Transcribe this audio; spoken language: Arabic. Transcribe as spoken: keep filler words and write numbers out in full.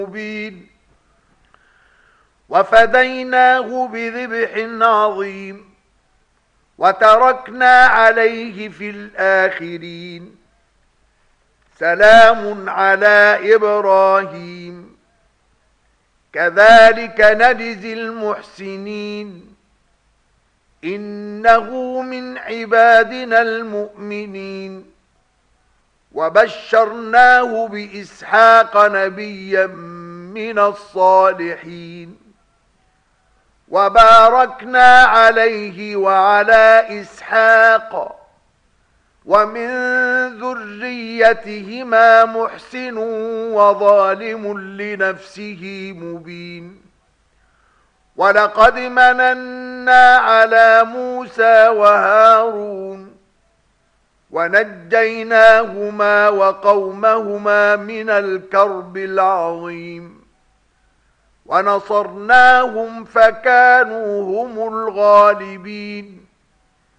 مبين وفديناه بذبح عظيم وتركنا عليه في الآخرين سلام على إبراهيم كذلك نجزي المحسنين إنه من عبادنا المؤمنين وبشرناه بإسحاق نبيا من الصالحين وباركنا عليه وعلى إسحاق ومن ذريتهما محسن وظالم لنفسه مبين ولقد مننا على موسى وهارون ونجيناهما وقومهما من الكرب العظيم ونصرناهم فكانوا هم الغالبين